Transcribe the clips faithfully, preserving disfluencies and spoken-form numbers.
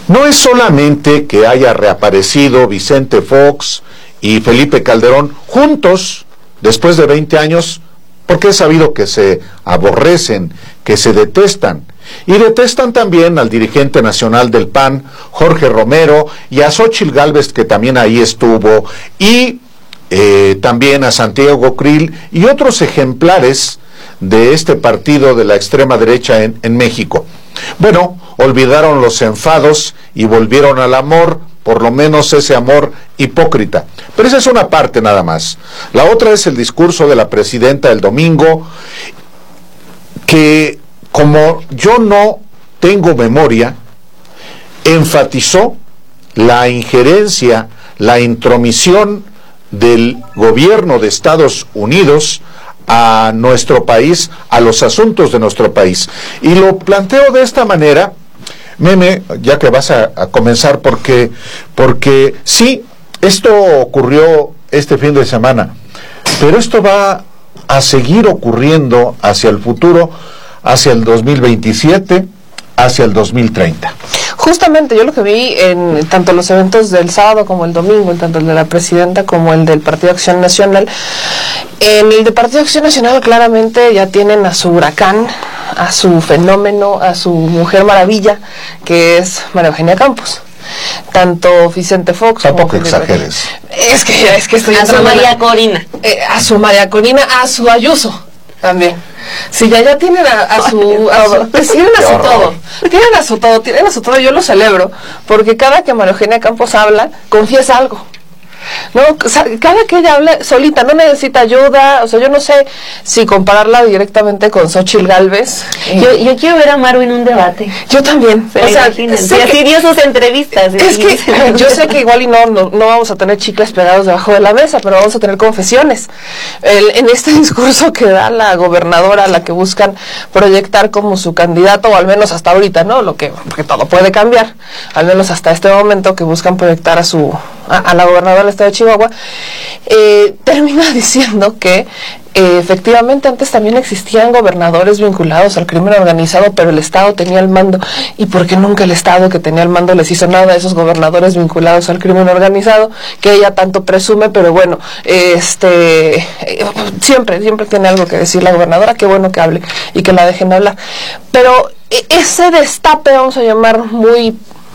No es solamente que haya reaparecido Vicente Fox y Felipe Calderón juntos después de veinte años, porque es sabido que se aborrecen, que se detestan, y detestan también al dirigente nacional del P A N, Jorge Romero, y a Xóchitl Gálvez, que también ahí estuvo, y eh, también a Santiago Krill y otros ejemplares de este partido de la extrema derecha en, en México. Bueno, olvidaron los enfados y volvieron al amor, por lo menos ese amor hipócrita. Pero esa es una parte nada más. La otra es el discurso de la presidenta el domingo, que como yo no tengo memoria, enfatizó la injerencia, la intromisión del gobierno de Estados Unidos a nuestro país, a los asuntos de nuestro país. Y lo planteo de esta manera, Meme, ya que vas a, a comenzar, porque, porque sí, esto ocurrió este fin de semana, pero esto va a seguir ocurriendo hacia el futuro, hacia el dos mil veintisiete, hacia el dos mil treinta. Justamente yo lo que vi en tanto los eventos del sábado como el domingo, tanto el de la presidenta como el del Partido Acción Nacional, en el de Partido Acción Nacional claramente ya tienen a su huracán, a su fenómeno, a su mujer maravilla, que es María Eugenia Campos. Tanto Vicente Fox tampoco como exageres. Es que es que estoy a su María Corina, eh, a su María Corina, a su Ayuso también. Si ya ya tienen a, a su, a su pues tienen a su todo, tienen a su todo, tienen a su todo, yo lo celebro, porque cada que María Eugenia Campos habla, confiesa algo. No, o sea, cada que ella habla solita, no necesita ayuda. O sea, yo no sé si compararla directamente con Xóchitl Gálvez. Eh, yo, yo quiero ver a Maru en un debate. Yo también. O sea, y así dio sus entrevistas. Es que yo sé que igual y no, no, no vamos a tener chicles pegados debajo de la mesa, pero vamos a tener confesiones. El, en este discurso que da la gobernadora, a la que buscan proyectar como su candidato, o al menos hasta ahorita, ¿no? Lo que, porque todo puede cambiar. Al menos hasta este momento que buscan proyectar a su a, a la gobernadora del estado de Chihuahua, eh, termina diciendo que eh, efectivamente antes también existían gobernadores vinculados al crimen organizado, pero el Estado tenía el mando, y porque nunca el Estado que tenía el mando les hizo nada a esos gobernadores vinculados al crimen organizado, que ella tanto presume. Pero bueno, este eh, siempre, siempre tiene algo que decir la gobernadora. Qué bueno que hable y que la dejen hablar. Pero eh, ese destape, vamos a llamar muy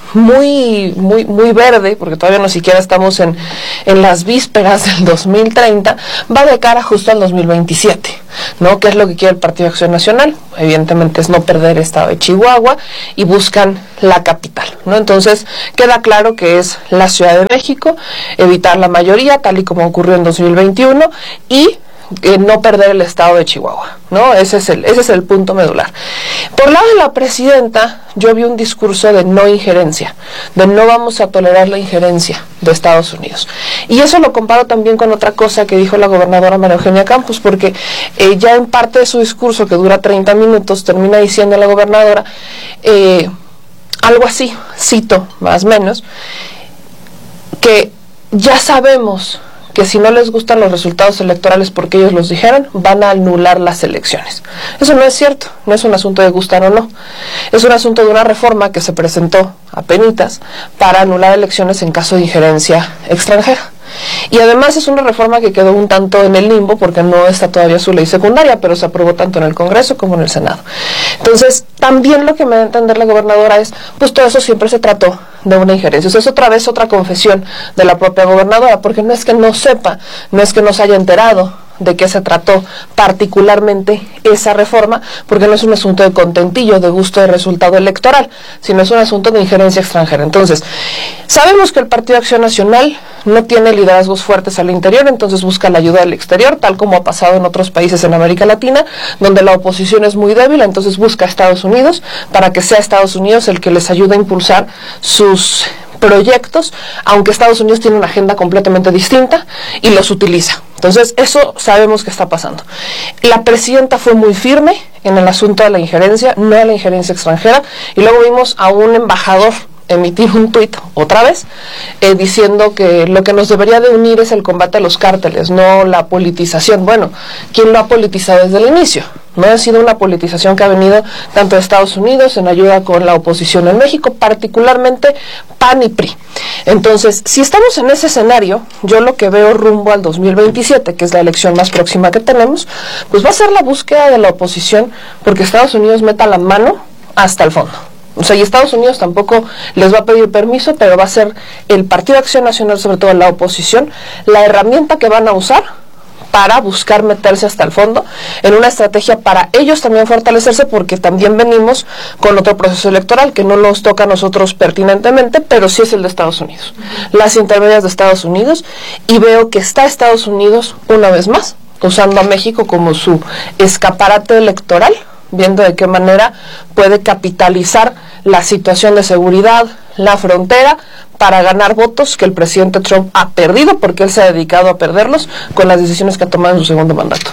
muy muy muy verde, porque todavía no siquiera estamos en, en las vísperas del dos mil treinta, va de cara justo al dos mil veintisiete, ¿no? ¿Qué es lo que quiere el Partido Acción Nacional? Evidentemente es no perder el estado de Chihuahua, y buscan la capital, ¿no? Entonces queda claro que es la Ciudad de México, evitar la mayoría, tal y como ocurrió en dos mil veintiuno, y Eh, no perder el estado de Chihuahua, ¿no? Ese es el, ese es el punto medular. Por lado de la presidenta, yo vi un discurso de no injerencia, de no vamos a tolerar la injerencia de Estados Unidos. Y eso lo comparo también con otra cosa que dijo la gobernadora María Eugenia Campos, porque eh, ya en parte de su discurso, que dura treinta minutos, termina diciendo la gobernadora eh, algo así, cito más o menos, que ya sabemos que si no les gustan los resultados electorales porque ellos los dijeron, van a anular las elecciones. Eso no es cierto, no es un asunto de gustar o no. Es un asunto de una reforma que se presentó apenitas para anular elecciones en caso de injerencia extranjera. Y además es una reforma que quedó un tanto en el limbo porque no está todavía su ley secundaria, pero se aprobó tanto en el Congreso como en el Senado. Entonces, también lo que me da a entender la gobernadora es, pues todo eso siempre se trató de una injerencia. O sea, es otra vez otra confesión de la propia gobernadora, porque no es que no sepa, no es que no se haya enterado de qué se trató particularmente esa reforma, porque no es un asunto de contentillo, de gusto de resultado electoral, sino es un asunto de injerencia extranjera. Entonces, sabemos que el Partido Acción Nacional no tiene liderazgos fuertes al interior, entonces busca la ayuda del exterior, tal como ha pasado en otros países en América Latina, donde la oposición es muy débil, entonces busca a Estados Unidos para que sea Estados Unidos el que les ayude a impulsar sus proyectos, aunque Estados Unidos tiene una agenda completamente distinta y los utiliza. Entonces, eso sabemos que está pasando. La presidenta fue muy firme en el asunto de la injerencia, no de la injerencia extranjera, y luego vimos a un embajador emitir un tuit otra vez eh, diciendo que lo que nos debería de unir es el combate a los cárteles, no la politización. Bueno, ¿quién lo ha politizado desde el inicio? No ha sido una politización que ha venido tanto de Estados Unidos en ayuda con la oposición en México, particularmente P A N y P R I. Entonces, si estamos en ese escenario, yo lo que veo rumbo al dos mil veintisiete, que es la elección más próxima que tenemos, pues va a ser la búsqueda de la oposición, porque Estados Unidos meta la mano hasta el fondo. O sea, y Estados Unidos tampoco les va a pedir permiso, pero va a ser el Partido Acción Nacional, sobre todo la oposición, la herramienta que van a usar para buscar meterse hasta el fondo en una estrategia para ellos también fortalecerse, porque también venimos con otro proceso electoral que no nos toca a nosotros pertinentemente, pero sí es el de Estados Unidos, las intermedias de Estados Unidos, y veo que está Estados Unidos una vez más usando a México como su escaparate electoral, viendo de qué manera puede capitalizar la situación de seguridad, la frontera, para ganar votos que el presidente Trump ha perdido, porque él se ha dedicado a perderlos con las decisiones que ha tomado en su segundo mandato.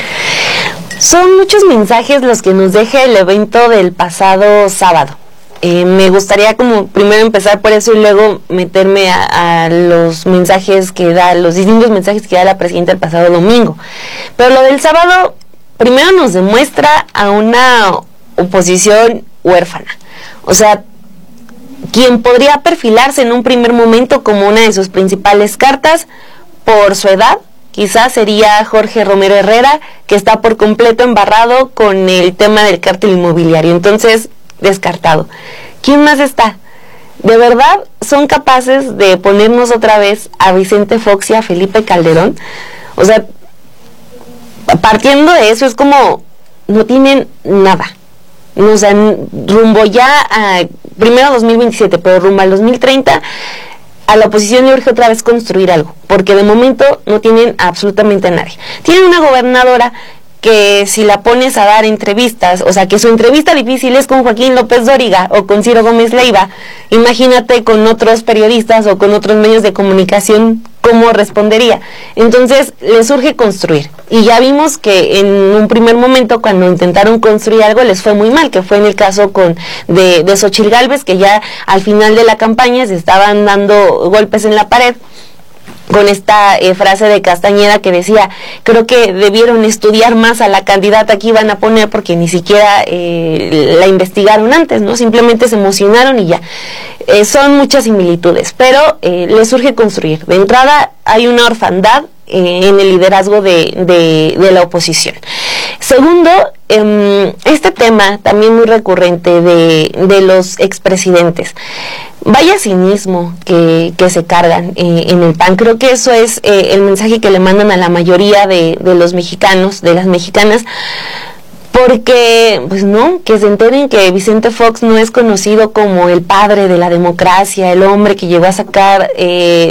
Son muchos mensajes los que nos deja el evento del pasado sábado. Eh, me gustaría como primero empezar por eso y luego meterme a, a los mensajes que da, los distintos mensajes que da la presidenta el pasado domingo. Pero lo del sábado primero nos demuestra a una oposición huérfana. O sea, quien podría perfilarse en un primer momento como una de sus principales cartas por su edad, quizás sería Jorge Romero Herrera, que está por completo embarrado con el tema del cártel inmobiliario, entonces descartado. ¿Quién más está? ¿De verdad son capaces de ponernos otra vez a Vicente Fox y a Felipe Calderón? O sea, partiendo de eso es como no tienen nada. O sea, rumbo ya a primero dos mil veintisiete, pero rumbo al dos mil treinta, a la oposición le urge otra vez construir algo, porque de momento no tienen absolutamente a nadie. Tienen una gobernadora que si la pones a dar entrevistas, o sea, que su entrevista difícil es con Joaquín López Dóriga o con Ciro Gómez Leiva, imagínate con otros periodistas o con otros medios de comunicación cómo respondería. Entonces les urge construir, y ya vimos que en un primer momento cuando intentaron construir algo les fue muy mal, que fue en el caso con de, de Xochitl Gálvez, que ya al final de la campaña se estaban dando golpes en la pared con esta eh, frase de Castañeda que decía, creo que debieron estudiar más a la candidata que iban a poner, porque ni siquiera eh, la investigaron antes, ¿no? Simplemente se emocionaron y ya. Eh, son muchas similitudes, pero eh, les urge construir. De entrada hay una orfandad eh, en el liderazgo de, de, de la oposición. Segundo, eh, este tema también muy recurrente de, de los expresidentes. Vaya cinismo que, que se cargan eh, en el P A N. Creo que eso es eh, el mensaje que le mandan a la mayoría de, de los mexicanos, de las mexicanas, porque, pues no, que se enteren que Vicente Fox no es conocido como el padre de la democracia, el hombre que llegó a sacar eh,